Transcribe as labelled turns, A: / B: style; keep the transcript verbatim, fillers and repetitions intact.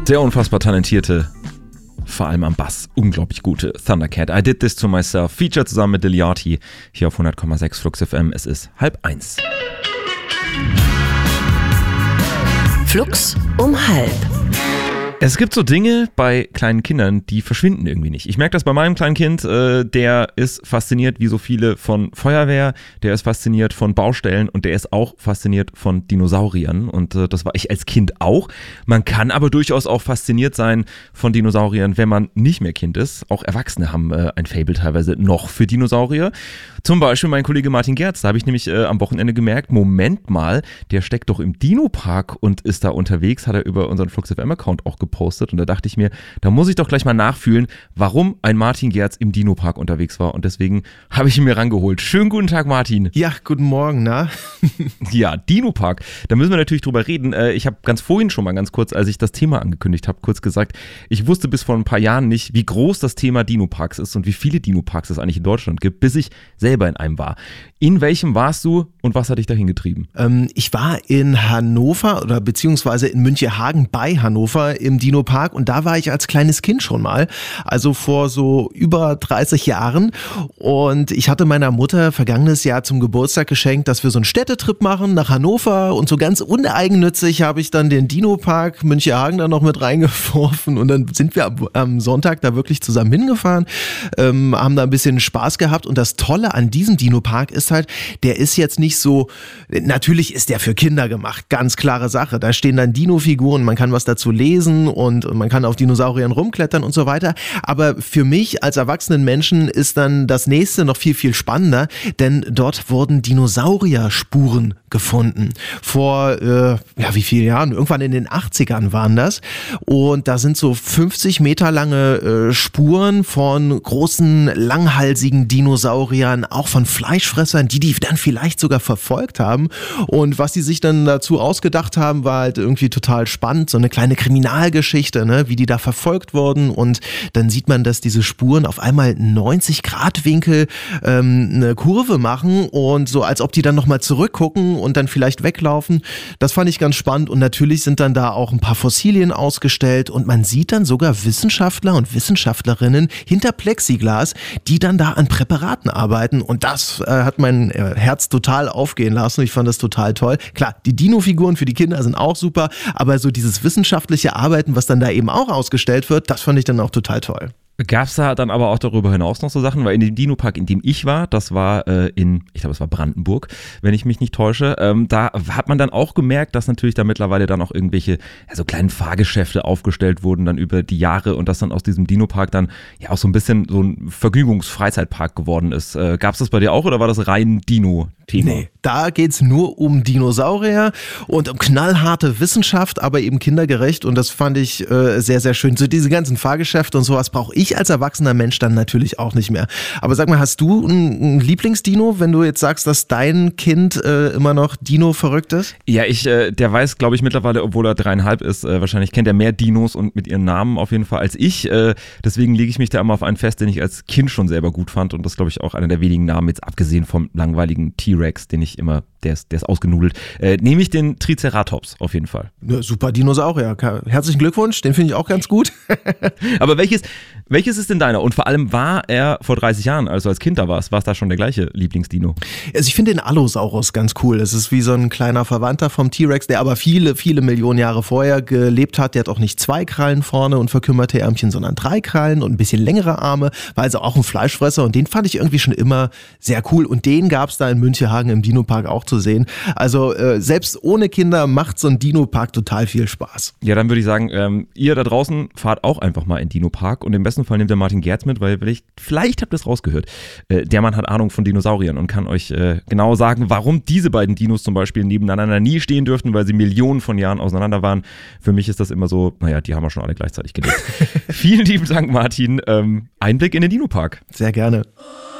A: Der unfassbar talentierte, vor allem am Bass, unglaublich gute Thundercat. I Did This To Myself, Feature zusammen mit Liliati, hier auf hundert Komma sechs Flux F M. Es ist halb eins.
B: Flux um halb.
A: Es gibt so Dinge bei kleinen Kindern, die verschwinden irgendwie nicht. Ich merke das bei meinem kleinen Kind, äh, der ist fasziniert wie so viele von Feuerwehr, der ist fasziniert von Baustellen und der ist auch fasziniert von Dinosauriern und äh, das war ich als Kind auch. Man kann aber durchaus auch fasziniert sein von Dinosauriern, wenn man nicht mehr Kind ist. Auch Erwachsene haben äh, ein Faible teilweise noch für Dinosaurier. Zum Beispiel mein Kollege Martin Gerz, da habe ich nämlich äh, am Wochenende gemerkt, Moment mal, der steckt doch im Dino-Park und ist da unterwegs, hat er über unseren Flux F M-Account auch gepostet und da dachte ich mir, da muss ich doch gleich mal nachfühlen, warum ein Martin Gerz im Dino-Park unterwegs war und deswegen habe ich ihn mir rangeholt. Schönen guten Tag, Martin.
C: Ja, guten Morgen, na?
A: Ja, Dino-Park, da müssen wir natürlich drüber reden. Ich habe ganz vorhin schon mal ganz kurz, als ich das Thema angekündigt habe, kurz gesagt, ich wusste bis vor ein paar Jahren nicht, wie groß das Thema Dino-Parks ist und wie viele Dino-Parks es eigentlich in Deutschland gibt, bis ich selber in einem war. In welchem warst du und was hat dich dahin getrieben?
C: Ähm, ich war in Hannover oder beziehungsweise in Münchehagen bei Hannover im Dino-Park und da war ich als kleines Kind schon mal, also vor so über dreißig Jahren und ich hatte meiner Mutter vergangenes Jahr zum Geburtstag geschenkt, dass wir so einen Städtetrip machen nach Hannover und so ganz uneigennützig habe ich dann den Dino-Park Münchehagen da noch mit reingeworfen und dann sind wir am, am Sonntag da wirklich zusammen hingefahren, ähm, haben da ein bisschen Spaß gehabt und das Tolle an diesem Dino-Park ist halt, der ist jetzt nicht so, natürlich ist der für Kinder gemacht, ganz klare Sache. Da stehen dann Dino-Figuren, man kann was dazu lesen und man kann auf Dinosauriern rumklettern und so weiter. Aber für mich als erwachsenen Menschen ist dann das nächste noch viel, viel spannender, denn dort wurden Dinosaurier-Spuren gefunden. Vor, äh, ja, wie viele Jahren? Irgendwann in den achtzigern waren das. Und da sind so fünfzig Meter lange äh, Spuren von großen, langhalsigen Dinosauriern, auch von Fleischfressern, die die dann vielleicht sogar verfolgt haben. Und was die sich dann dazu ausgedacht haben, war halt irgendwie total spannend. So eine kleine Kriminalgeschichte, ne, wie die da verfolgt wurden. Und dann sieht man, dass diese Spuren auf einmal neunzig Grad Winkel ähm, eine Kurve machen und so, als ob die dann nochmal zurückgucken und dann vielleicht weglaufen. Das fand ich ganz spannend. Und natürlich sind dann da auch ein paar Fossilien ausgestellt und man sieht dann sogar Wissenschaftler und Wissenschaftlerinnen hinter Plexiglas, die dann da an Präparaten arbeiten. Und das äh, hat mein äh, Herz total aufgehen lassen. Ich fand das total toll. Klar, die Dino-Figuren für die Kinder sind auch super, aber so dieses wissenschaftliche Arbeiten, was dann da eben auch ausgestellt wird, das fand ich dann auch total toll.
A: Gab es da dann aber auch darüber hinaus noch so Sachen? Weil in dem Dino-Park, in dem ich war, das war äh, in, ich glaube es war Brandenburg, wenn ich mich nicht täusche, ähm, da hat man dann auch gemerkt, dass natürlich da mittlerweile dann auch irgendwelche ja, so kleinen Fahrgeschäfte aufgestellt wurden dann über die Jahre und dass dann aus diesem Dino-Park dann ja auch so ein bisschen so ein Vergnügungs-Freizeitpark geworden ist. Äh, Gab es das bei dir auch oder war das rein Dino-Thema?
C: Nee, da geht's nur um Dinosaurier und um knallharte Wissenschaft, aber eben kindergerecht und das fand ich äh, sehr, sehr schön. So diese ganzen Fahrgeschäfte und sowas brauche ich Ich als erwachsener Mensch dann natürlich auch nicht mehr. Aber sag mal, hast du ein, ein Lieblingsdino, wenn du jetzt sagst, dass dein Kind äh, immer noch Dino verrückt ist?
A: Ja, ich, äh, der weiß, glaube ich, mittlerweile, obwohl er dreieinhalb ist, äh, wahrscheinlich kennt er mehr Dinos und mit ihren Namen auf jeden Fall als ich. Äh, deswegen lege ich mich da immer auf einen fest, den ich als Kind schon selber gut fand und das, glaube ich, auch einer der wenigen Namen, jetzt abgesehen vom langweiligen T-Rex, den ich immer, der ist, der ist ausgenudelt, äh, nehme ich den Triceratops auf jeden Fall.
C: Ja, super Dinosaurier. Herzlichen Glückwunsch, den finde ich auch ganz gut.
A: Aber welches, welches ist denn deiner? Und vor allem war er vor dreißig Jahren, also als Kind da warst, war es da schon der gleiche Lieblingsdino?
C: Also ich finde den Allosaurus ganz cool. Es ist wie so ein kleiner Verwandter vom T-Rex, der aber viele, viele Millionen Jahre vorher gelebt hat. Der hat auch nicht zwei Krallen vorne und verkümmerte Ärmchen, sondern drei Krallen und ein bisschen längere Arme. War also auch ein Fleischfresser und den fand ich irgendwie schon immer sehr cool. Und den gab es da in Münchehagen im Dino-Park auch zu sehen. Also äh, selbst ohne Kinder macht so ein Dino-Park total viel Spaß.
A: Ja, dann würde ich sagen, ähm, ihr da draußen fahrt auch einfach mal in Dino-Park und im besten Fall nehmt ihr Martin Gerz mit, weil vielleicht, vielleicht habt ihr es rausgehört. Äh, der Mann hat Ahnung von Dinosauriern und kann euch äh, genau sagen, warum diese beiden Dinos zum Beispiel nebeneinander nie stehen dürften, weil sie Millionen von Jahren auseinander waren. Für mich ist das immer so, naja, die haben wir schon alle gleichzeitig gelebt. Vielen lieben Dank, Martin. Ähm, Einblick in den Dino-Park.
C: Sehr gerne.